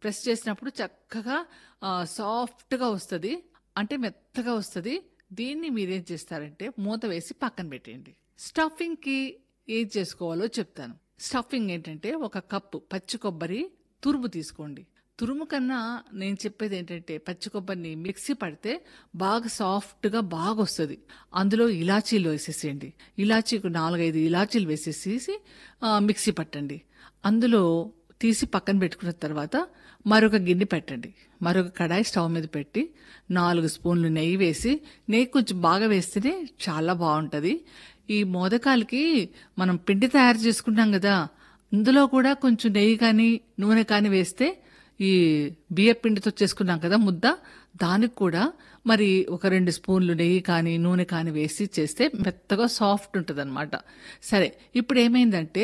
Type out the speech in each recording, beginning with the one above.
Press చేసినప్పుడు చక్కగా సాఫ్ట్‌గా వస్తది. అంటే మెత్తగా వస్తది. దీన్ని మీరేం చేస్తారంటే మూత వేసి పక్కన పెట్టేయండి. స్టఫింగ్‌కి ఏం చేసుకోవాలో చెప్తాను. స్టఫింగ్ ఏంటంటే ఒక కప్పు పచ్చి కొబ్బరి తురుము తీసుకోండి. తురుము కన్నా నేను చెప్పేది ఏంటంటే పచ్చి కొబ్బరిని మిక్సీ పడితే బాగా సాఫ్ట్‌గా బాగొస్తది. అందులో ఇలాచీలు వేసేసేయండి. ఇలాచీకు 4, 5 ఇలాచీలు వేసేసేసి మిక్సీ పట్టండి. అందులో తీసి పక్కన పెట్టుకున్న తర్వాత మరొక గిన్నె పెట్టండి. మరొక కడాయి స్టవ్ మీద పెట్టి 4 స్పూన్లు నెయ్యి వేసి, నెయ్యి కొంచెం బాగా వేస్తేనే చాలా బాగుంటుంది. ఈ మోదకాలకి మనం పిండి తయారు చేసుకుంటాం కదా, ఇందులో కూడా కొంచెం నెయ్యి కానీ నూనె కానీ వేస్తే ఈ బియ్య పిండితో చేసుకున్నాం కదా ముద్ద, దానికి కూడా మరి ఒక 2 స్పూన్లు నెయ్యి కానీ నూనె కానీ వేసి చేస్తే మెత్తగా సాఫ్ట్ ఉంటుంది అనమాట. సరే, ఇప్పుడు ఏమైందంటే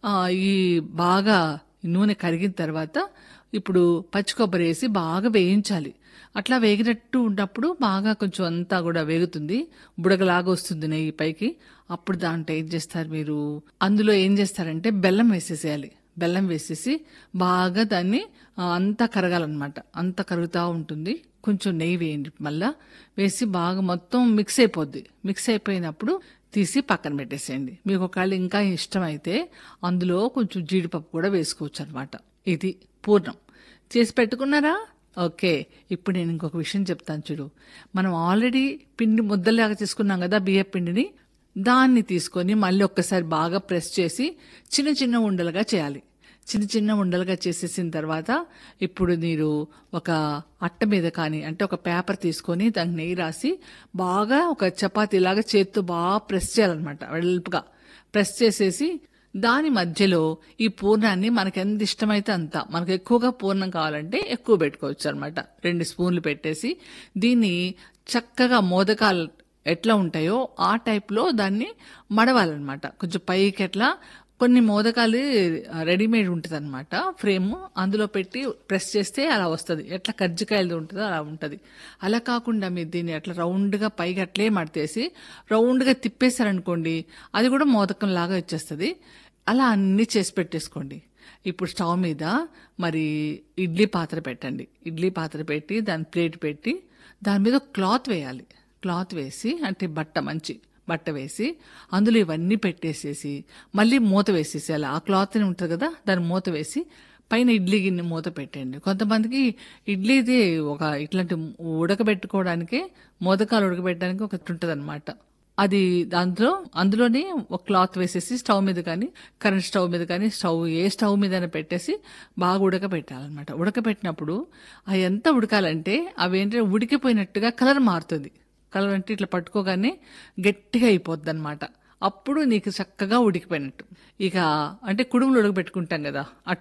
ఈ బాగా నూనె కరిగిన తర్వాత ఇప్పుడు పచ్చి కొబ్బరి వేసి బాగా వేయించాలి. అట్లా వేగినట్టు ఉన్నప్పుడు బాగా కొంచెం అంతా కూడా వేగుతుంది, బుడగలాగా వస్తుంది నెయ్యి పైకి. అప్పుడు దాంట్లో ఏం చేస్తారు మీరు, అందులో ఏం చేస్తారంటే బెల్లం వేసేసేయాలి. బెల్లం వేసేసి బాగా దాన్ని అంతా కరగాలన్నమాట. అంతా కరుగుతూ ఉంటుంది. కొంచెం నెయ్యి వేయండి, మళ్ళా వేసి బాగా మొత్తం మిక్స్ అయిపోద్ది. మిక్స్ అయిపోయినప్పుడు తీసి పక్కన పెట్టేసేయండి. మీకు ఒకవేళ ఇంకా ఇష్టమైతే అందులో కొంచెం జీడిపప్పు కూడా వేసుకోవచ్చు అనమాట. ఇది పూర్ణం చేసి పెట్టుకున్నారా? ఓకే, ఇప్పుడు నేను ఇంకొక విషయం చెప్తాను చూడు. మనం ఆల్రెడీ పిండి ముద్దలాగా తీసుకున్నాం కదా బియ్య పిండిని, దాన్ని తీసుకొని మళ్ళీ ఒక్కసారి బాగా ప్రెస్ చేసి చిన్న చిన్న ఉండలుగా చేయాలి. చిన్న చిన్న ఉండలుగా చేసేసిన తర్వాత ఇప్పుడు మీరు ఒక అట్ట మీద కానీ అంటే ఒక పేపర్ తీసుకొని దానికి నెయ్యి రాసి బాగా ఒక చపాతీలాగా చేత్తో బాగా ప్రెస్ చేయాలన్నమాట. వెడల్పుగా ప్రెస్ చేసేసి దాని మధ్యలో ఈ పూర్ణాన్ని మనకు ఎంత ఇష్టమైతే అంత, మనకు ఎక్కువగా పూర్ణం కావాలంటే ఎక్కువ పెట్టుకోవచ్చు అనమాట. 2 స్పూన్లు పెట్టేసి దీన్ని చక్కగా మోదకాలు ఎట్లా ఉంటాయో ఆ టైప్లో దాన్ని మడవాలన్నమాట. కొంచెం పైకి ఎట్లా కొన్ని మోదకాలు రెడీమేడ్ ఉంటుంది అనమాట ఫ్రేమ్, అందులో పెట్టి ప్రెస్ చేస్తే అలా వస్తుంది. ఎట్లా కజ్జికాయలు ఉంటుందో అలా ఉంటుంది. అలా కాకుండా మీరు దీన్ని అట్లా రౌండ్గా పైకి అట్లే మడతేసి రౌండ్గా తిప్పేశారనుకోండి, అది కూడా మోదకం లాగా వచ్చేస్తుంది. అలా అన్నీ చేసి పెట్టేసుకోండి. ఇప్పుడు స్టవ్ మీద మరి ఇడ్లీ పాత్ర పెట్టండి. ఇడ్లీ పాత్ర పెట్టి దాని ప్లేట్ పెట్టి దాని మీద క్లాత్ వేయాలి. క్లాత్ వేసి అంటే మంచి బట్ట వేసి అందులో ఇవన్నీ పెట్టేసేసి మళ్ళీ మూత వేసేసేయాలి. ఆ క్లాత్ ఉంటుంది కదా, దాన్ని మూత వేసి పైన ఇడ్లీ గిన్నె మూత పెట్టండి. కొంతమందికి ఇడ్లీది ఒక ఇట్లాంటి ఉడకబెట్టుకోవడానికి మోదకాలు ఉడకబెట్టడానికి ఒకటి ఉంటుంది అనమాట. అది అందులోనే ఒక క్లాత్ వేసేసి స్టవ్ మీద కానీ కరెంట్ స్టవ్ మీద కానీ ఏ స్టవ్ మీద పెట్టేసి బాగా ఉడకబెట్టాలన్నమాట. ఉడకబెట్టినప్పుడు అవి ఎంత ఉడకాలంటే అవి ఏంటంటే ఉడికిపోయినట్టుగా కలర్ మారుతుంది. కలర్ అంటే ఇట్లా పట్టుకోగానే గట్టిగా అయిపోద్ది అనమాట. అప్పుడు నీకు చక్కగా ఉడికిపోయినట్టు. ఇక అంటే కుడుములు ఉడకబెట్టుకుంటాం కదా,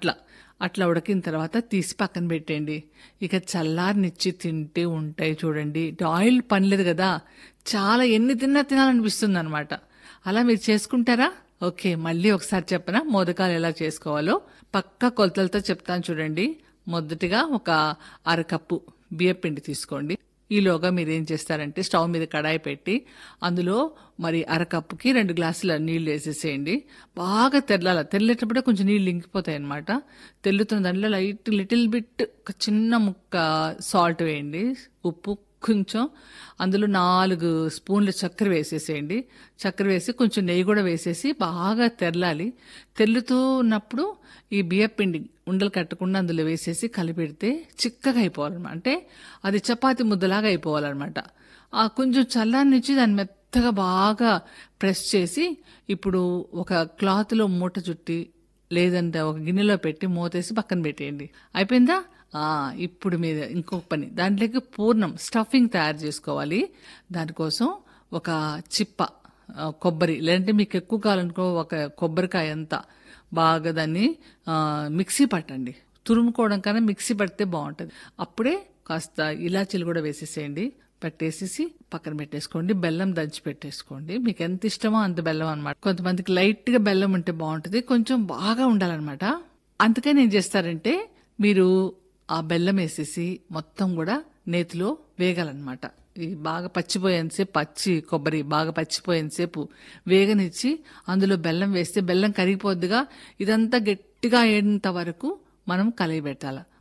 అట్లా ఉడికిన తర్వాత తీసి పక్కన పెట్టండి. ఇక చల్లారనిచ్చి తింటే ఉంటాయి చూడండి. ఆయిల్ పనిలేదు కదా, చాలా ఎన్ని తిన్నా తినాలనిపిస్తుంది అనమాట. అలా మీరు చేసుకుంటారా? ఓకే, మళ్ళీ ఒకసారి చెప్పనా మోదకాలు ఎలా చేసుకోవాలో? పక్కా కొలతలతో చెప్తాను చూడండి. మొదటిగా ఒక అరకప్పు బియ్యపిండి తీసుకోండి. ఈలోగా మీరు ఏం చేస్తారంటే స్టవ్ మీద కడాయి పెట్టి అందులో మరి అరకప్పుకి 2 గ్లాసుల నీళ్లు వేసేసేయండి. బాగా తెల్లేటప్పుడే కొంచెం నీళ్ళు ఇంకిపోతాయి అనమాట. తెల్లుతున్న దాంట్లో లిటిల్ బిట్ ఒక చిన్న ముక్క సాల్ట్ వేయండి, ఉప్పు కొంచెం. అందులో 4 స్పూన్ల చక్కెర వేసేసేయండి. చక్కెర వేసి కొంచెం నెయ్యి కూడా వేసేసి బాగా తెల్లుతూ ఉన్నప్పుడు ఈ బియ్యపిండి ఉండలు కట్టకుండా అందులో వేసేసి కలిపెడితే చిక్కగా అయిపోవాలన్నమాట. అంటే అది చపాతి ముద్దలాగా అయిపోవాలన్నమాట. కొంచెం చల్లారనిచ్చి దాన్ని మెత్తగా బాగా ప్రెస్ చేసి ఇప్పుడు ఒక క్లాత్లో మూట చుట్టి లేదంటే ఒక గిన్నెలో పెట్టి మూతేసి పక్కన పెట్టేయండి. అయిపోయిందా? ఇప్పుడు మీద ఇంకొక పని, దాంట్లోకి పూర్ణం స్టఫింగ్ తయారు చేసుకోవాలి. దానికోసం ఒక చిప్ప కొబ్బరి, లేదంటే మీకు ఎక్కువ కావాలనుకో ఒక కొబ్బరికాయ అంతా బాగా దాన్ని మిక్సీ పట్టండి. తురుముకోవడం కన్నా మిక్సీ పడితే బాగుంటుంది. అప్పుడే కాస్త ఇలాచీలు కూడా వేసేసేయండి. పెట్టేసేసి పక్కన పెట్టేసుకోండి. బెల్లం దంచి పెట్టేసుకోండి. మీకు ఎంత ఇష్టమో అంత బెల్లం అనమాట. కొంతమందికి లైట్గా బెల్లం ఉంటే బాగుంటుంది, కొంచెం బాగా ఉండాలన్నమాట. అందుకని ఏం చేస్తారంటే మీరు ఆ బెల్లం వేసేసి మొత్తం కూడా నేతిలో వేగాలన్నమాట. ఈ బాగా పచ్చిపోయేంతసేపు పచ్చి కొబ్బరి బాగా పచ్చిపోయేంతసేపు వేగనిచ్చి అందులో బెల్లం వేస్తే బెల్లం కరిగిపోద్దిగా. ఇదంతా గట్టిగా అయ్యేంత వరకు మనం కలయి పెట్టాలి.